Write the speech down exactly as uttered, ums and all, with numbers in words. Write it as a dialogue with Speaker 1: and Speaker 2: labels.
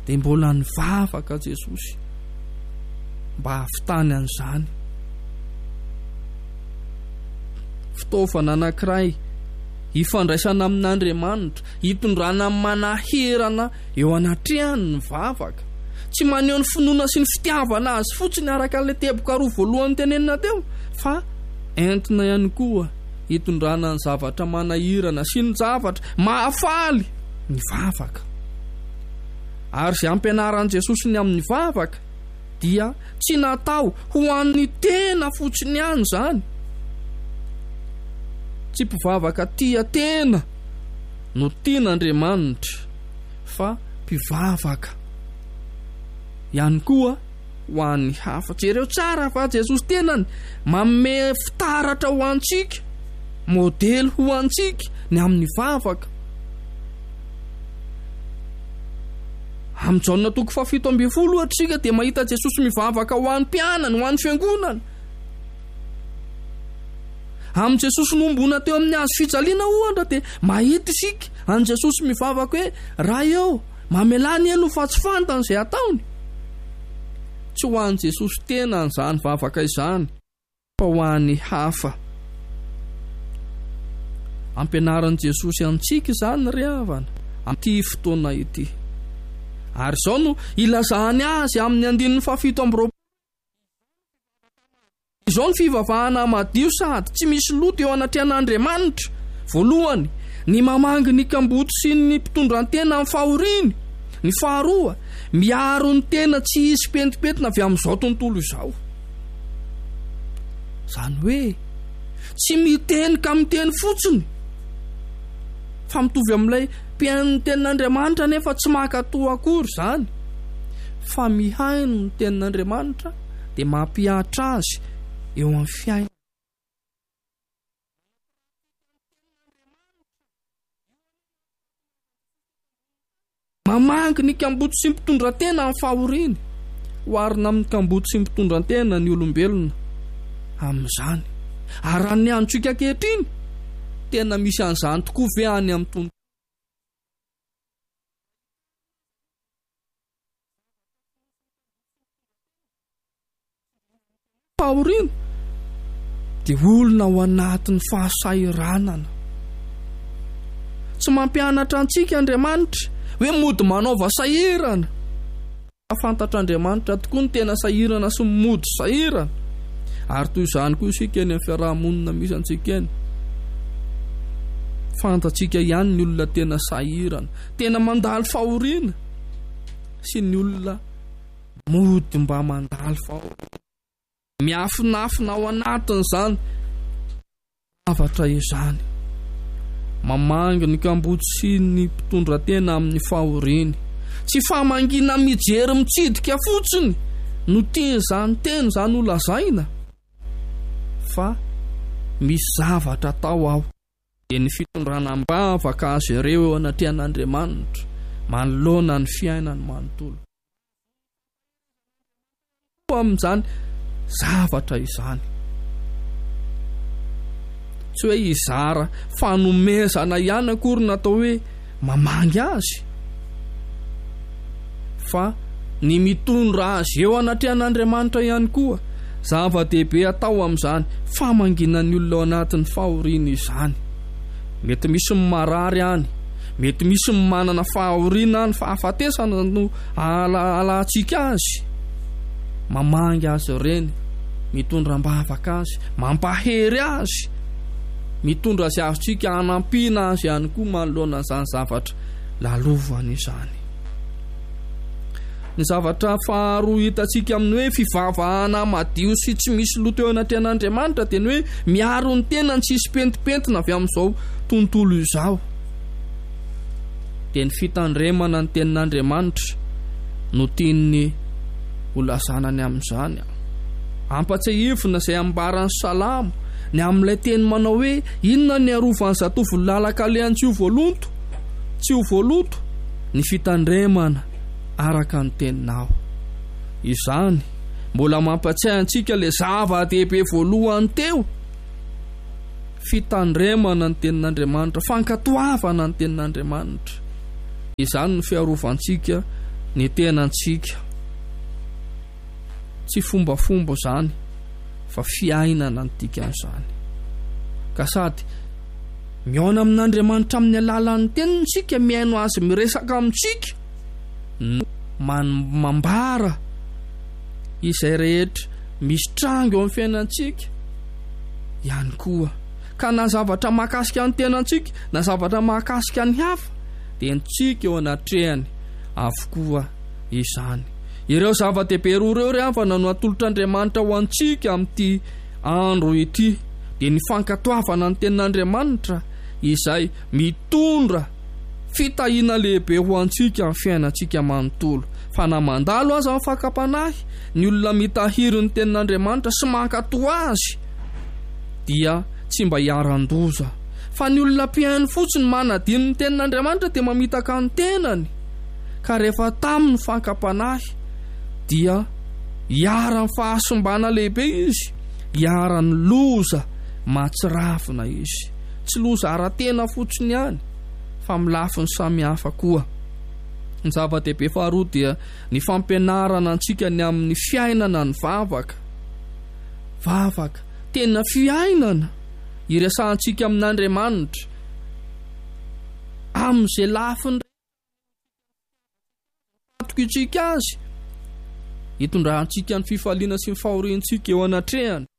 Speaker 1: dia mbola nivavaka Jesosy mba hafitany an'izany. Fitaovana anankiray hifandraisana amin'Andriamanitra, hitondrana amin'ny manaherana eo anatrehany ny vavaka, tsy maneho ny finoana sy ny fitiavana azy fotsiny araka ilay teboka roa voalohany tenenina teo, fa entina ihany koa hitondrana ny zavatra manahirana sy ny zavatra mahafaly ny vavaka. Ary izay ampianaran'i Jesosy ny amin'ny vavaka dia tsy natao ho an'ny tena fotsiny ihany izany, tsy mpivavaka tia tena no tian'Andriamanitra, fa mpivavaka ihany koa ho an'ny hafa. Jereo tsara fa Jesosy tenany manome fitaratra ho antsika, modely ho antsika ny amin'ny vavaka. Amin'ny Jaona toko fahafito ambin'ny folo ohatrika dia mahita Jesosy mivavaka ho an'ny mpianany, ho an'ny fiangonana. Amin'ny Jesosy nombona teo amin'ny hazo fijaliana ohatra dia mahita isika an' Jesosy mivavaka hoe raha eo mamelany elo fa tsy fantany izay ataony. Tsy ho an'i Jesosy tena an'izany vavaka izany, fa ho an'ny hafa. Ampianaran'i Jesosy antsika izany ry havana amin'ity fotoana ity. Ary izao no ilazahany azy amin'ny andininy fahafito amby roapolo. Izao ny fivavahana madio sady tsy misy loto eo anatrehan'Andriamanitra. Voalohany, ny mamangy ny kamboto sy ny mpitondran-tena amin'ny fahoriany. Ny faharoa, miaro ny tena tsy hisy petipetina avy amin'izao tontolo izao. Izany hoe tsy miteny ka miteny fotsiny, fa mitovy amin'ilay mpihaino ny tenin'Andriamanitra nefa tsy mankatoa akory izany, fa mihaino ny tenin'Andriamanitra dia mampihatra azy eo amin'ny fiainana. Mamangy ny kamboto sy mpitondran-tena amin'ny fahoriany, oharina amin'ny kamboto sy mpitondran-tena ny olombelona amin'izany. Ary raha ny androntsika ankehitriny tena misy an'izany tokoa ve any amin'ny tontolo. Fahoriana dia olona ao anatin'ny fahasairanana. Tsy mampianatra antsika Andriamanitra hoe mody manaova sahirana. Afantatr'Andriamanitra tokoa ny tena sahirana sy mody sahirana. Ary toy izany koa isika eny amin'ny fiarahamonina misy antsika eny. Fantatsika ihany ny olona tena sahirana, tena mandalo fahoriana, sy ny olona mody mba mandalo fahoriana. Miafinafina ao anatin'izany zavatra izany. Mamangy ny kamboto sy ny mpitondran-tena amin'ny fahoriany. Tsy famangina mijery mitsidika fotsiny no tian'izany teny izany ho lazaina, fa misy zavatra atao ao. Dia ny fitondrana-bavaka azy ireo eo anatrehan'Andriamanitra manoloana ny fiainany manontolo. Amin'izany zavatra izany tsy hoe izara fanomezana ihany akory natao hoe mamangy azy, fa ny mitondra azy eo anatrehan'Andriamanitra ihany koa. Zava-dehibe atao amin'izany famangina ny olona ao anatin'ny fahoriana izany. Mety misy marary any, mety misy manana fahoriana any, fahafatesana no alantsika azy. Mamangy azy ireny, mitondram-bavaka azy, mampahery azy, mitondra azy azontsika hanampiana azy ihany koa manoloana izany zavatra lalovany izany. Ny zavatra faharoa hitantsika amin'ny hoe fivavahana madio sy tsy misy loto eo anatrehan'Andriamanitra dia ny hoe miaro ny tenany tsy hisy pentipentina avy amin'izao tontolo izao. Dia ny fitandremana ny tenin'Andriamanitra no tiany ho lazanany amin'izany. Ampatsahivina izay ambarany Salamo ny amin'ilay teny manao hoe inona ny arovan'ny zatovo lalaka lehan tsy ho voaloto, tsy ho voaloto, ny fitandremana araka ny teninao. Izany mbola mampatsiahy antsika ilay zava-dehibe voalohany teo, fitandremana ny tenin'Andriamanitra, fankatoavana ny tenin'Andriamanitra. Izany no fiarovantsika ny tenantsika tsy fombafomba zany fa fiainana ny dikan'izany ka sady miaona amin'Andriamanitra amin'ny alalan'ny tenintsika miaino azy miresaka amintsika mambara izay rehetra misy trango eo amin'ny fiainantsika ihany koa ka na zavatra mahakasika ny tenantsika na zavatra mahakasika ny hafa dia ntsika eo anatrehany avokoa izany. Ireo zava-dehibe roa ireo ry avana no atolotr'Andriamanitra ho antsika amin'ity andro ity dia ny fankatoavana ny tenin'Andriamanitra izay mitondra fitahiana lehibe ho antsika amin'ny fiainantsika manontolo. Fa na mandalo aza amin'ny fakapanahy ny olona mitahiry ny tenin'Andriamanitra sy mankatoa azy dia tsy mba hiaran-doza, fa ny olona mpihaino fotsiny manadiny ny tenin'Andriamanitra dia mamitaka ny tenany, ka rehefa tamin'ny fankapanahy dia hiara ny fahasombana lehibe izy, hiara ny loza mahatsirafina izy, tsy loza ara-tena fotsiny ihany fa milafiny samihafa koa. Ny zava-dehibe faharoa dia ny fampianarana antsika ny amin'ny fiainana ny vavaka. Vavaka tena fiainana iresahantsika amin'Andriamanitra amin'izay lafiny atoka itsika azy, hitondrahantsika ny fifaliana sy ny fahoriantsika eo anatrehany.